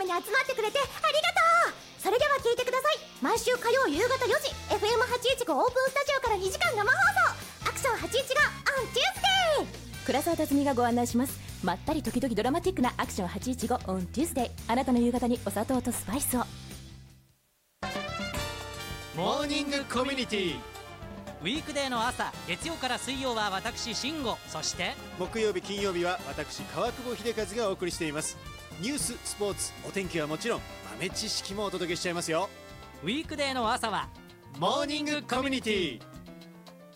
に集まってくれてありがとう。それでは聞いてください。毎週火曜夕方4時 FM815 オープンスタジオから2時間生放送、アクション815 on Tuesday。 倉沢辰巳がご案内します。まったり時々ドラマティックなアクション815 on Tuesday。 あなたの夕方にお砂糖とスパイスを。 モーニングコミュニティ。 ウィークデーの朝、月曜から水曜は私慎吾、そして木曜日金曜日は私川久保秀和がお送りしています。ニュース、スポーツ、お天気はもちろん豆知識もお届けしちゃいますよ。 ウィークデーの朝はモーニングコミュニティ。